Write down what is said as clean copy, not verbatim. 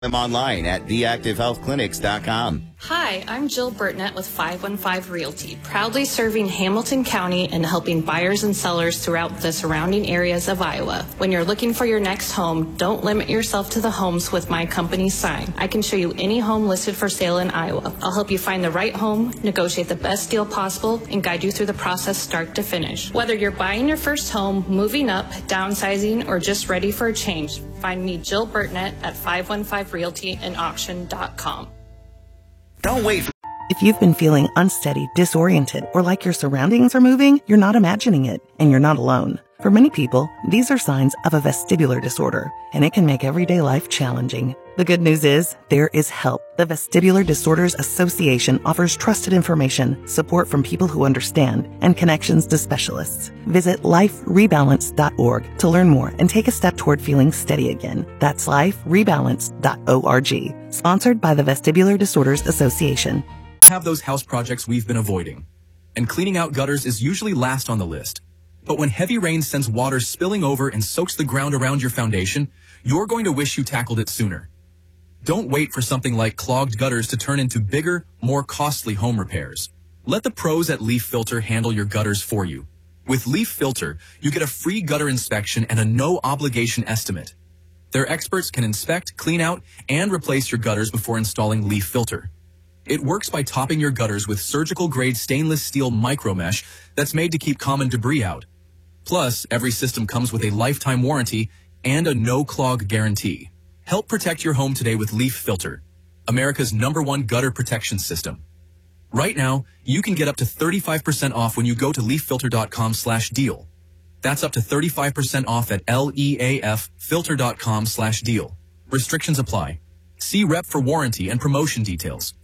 them online at theactivehealthclinics.com. Hi, I'm Jill Burtnett with 515 Realty, proudly serving Hamilton County and helping buyers and sellers throughout the surrounding areas of Iowa. When you're looking for your next home, don't limit yourself to the homes with my company's sign. I can show you any home listed for sale in Iowa. I'll help you find the right home, negotiate the best deal possible, and guide you through the process start to finish. Whether you're buying your first home, moving up, downsizing, or just ready for a change, find me, Jill Burtnett, at 515 Realty and auction.com. Don't wait. If you've been feeling unsteady, disoriented, or like your surroundings are moving, you're not imagining it, and you're not alone. For many people, these are signs of a vestibular disorder, and it can make everyday life challenging. The good news is, there is help. The Vestibular Disorders Association offers trusted information, support from people who understand, and connections to specialists. Visit liferebalance.org to learn more and take a step toward feeling steady again. That's liferebalance.org. Sponsored by the Vestibular Disorders Association. Have those house projects we've been avoiding. And cleaning out gutters is usually last on the list. But when heavy rain sends water spilling over and soaks the ground around your foundation, you're going to wish you tackled it sooner. Don't wait for something like clogged gutters to turn into bigger, more costly home repairs. Let the pros at Leaf Filter handle your gutters for you. With Leaf Filter, you get a free gutter inspection and a no-obligation estimate. Their experts can inspect, clean out, and replace your gutters before installing Leaf Filter. It works by topping your gutters with surgical-grade stainless steel micromesh that's made to keep common debris out. Plus, every system comes with a lifetime warranty and a no-clog guarantee. Help protect your home today with Leaf Filter, America's #1 gutter protection system. Right now, you can get up to 35% off when you go to leaffilter.com/deal. That's up to 35% off at leaffilter.com/deal. Restrictions apply. See rep for warranty and promotion details.